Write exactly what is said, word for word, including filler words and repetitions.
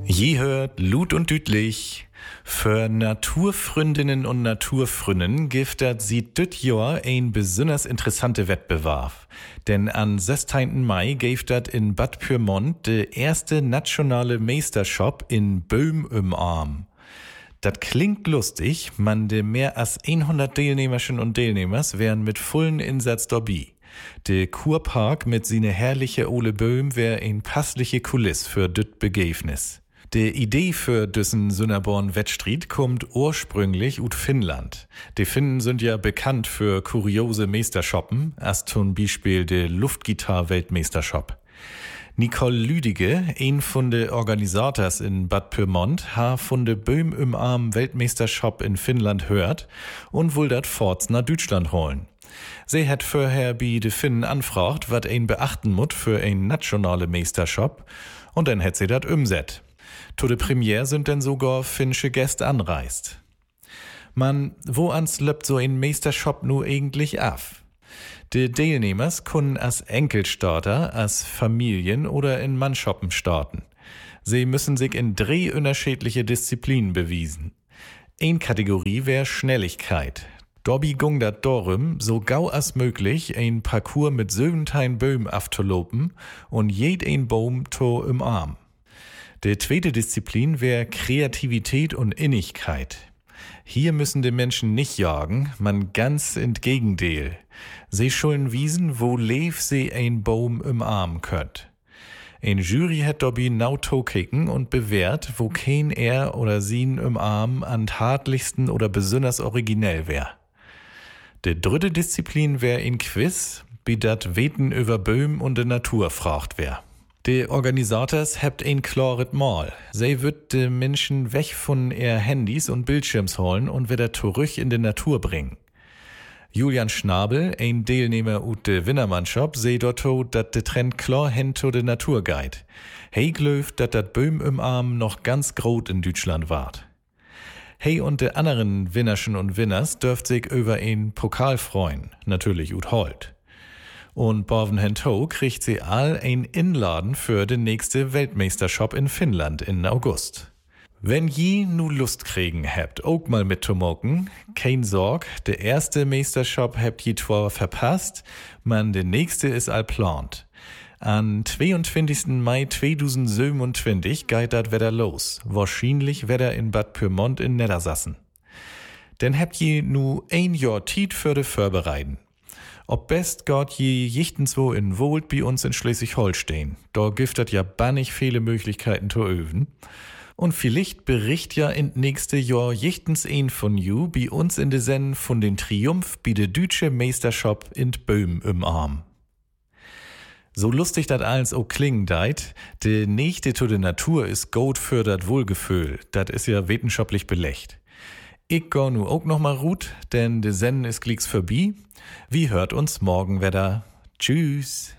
Je hört Lut und Dütlich. Für Naturfreundinnen und Naturfrünnen gibt das sieht düt Jahr ein besonders interessante Wettbewerb. Denn am sechzehnten Mai gibt das in Bad Pyrmont der erste nationale Meistershop in Böhm im Arm. Das klingt lustig, man de mehr als hundert Teilnehmerchen und Teilnehmers wären mit vollen Insatz dabei. Der Kurpark mit seine herrliche Ole Böhm wär ein passliche Kulisse für düt Begäfnis. Die Idee für düssen Sünnerborn Wettstried kommt ursprünglich ut Finnland. Die Finnen sind ja bekannt für kuriose Meistershoppen, als zum Beispiel der Luftgitarr-Weltmeistershop. Nicole Lüdige, ein von de Organisators in Bad Pyrmont, ha von de Böhm im Arm Weltmeistershop in Finnland hört und will dat forts nach Deutschland holen. Sie hat vorher bei de Finnen anfragt, wat ein beachten mut für ein nationale Meistershop, und dann hat sie dat umset. To de Premiere sind denn sogar finnische Gäste anreist. Man, wo ans löppt so ein Meistershop nu eigentlich af? Die Teilnehmers können als Enkelstarter, als Familien oder in Mannshoppen starten. Sie müssen sich in drei unterschiedliche Disziplinen bewiesen. Ein Kategorie wäre Schnelligkeit. Dobby gung dat dorum, so gau als möglich ein Parcours mit siebzehn Böhm afzulopen und jed ein Baum to im Arm. Die zweite Disziplin wäre Kreativität und Innigkeit. Hier müssen die Menschen nicht jagen, man ganz entgegendeel. Sie schulden wiesen, wo leef sie ein Baum im Arm könnt. Ein Jury hat dabei nau kicken und bewährt, wo kein er oder sien im Arm an hartlichsten oder besonders originell wär. Die dritte Disziplin wär ein Quiz, wie dat Weten über Böhm und de Natur fragt wär. Die Organisators habt ein klaret Mal. Sie wird de Menschen weg von ihr Handys und Bildschirms holen und wieder zurück in die Natur bringen. Julian Schnabel, ein Teilnehmer ut de Winnermannschaft, seh dotto, dat de Trend klar hin to de Natur geht. Hey glöft, dat dat Böhm im Arm noch ganz groß in Deutschland wart. Hey und de anderen Winnerschen und Winners dürft sich über ein Pokal freuen, natürlich ut Holt. Und Borven Hento kriegt sie all ein Inladen für den nächste Weltmeistershop in Finnland in August. Wenn je nu Lust kriegen habt, auch mal mitzumocken, kein Sorg, der erste Meistershop habt je zwar verpasst, man der nächste ist all plant. Am zweiundzwanzigsten Mai zweitausendsiebenundzwanzig geht dat wieder los, wahrscheinlich wieder in Bad Pyrmont in Niedersassen. Denn habt je nu ein Jahr Tiet für de Vorbereiten. Ob best Gott je jichtenswo in Wohlt bei uns in Schleswig-Holstein. Da giftet ja bannig viele Möglichkeiten zu öven. Und vielleicht bericht ja in nächste Jahr jichtens ein von you bei uns in de Senn von den Triumph bei de Dütsche Meistershop in Böhm im Arm. So lustig dat alles auch klingen deit, de Nächte zu de Natur is gut für dat Wohlgefühl. Dat is ja wissenschaftlich belegt. Ich geh nu auch noch mal gut, denn de Senn is glicks vorbei. Wie hört uns morgen wieder? Tschüss.